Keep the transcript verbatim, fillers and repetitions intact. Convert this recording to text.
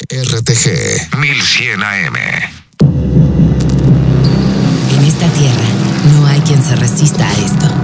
R T G mil cien A M. En esta tierra no hay quien se resista a esto.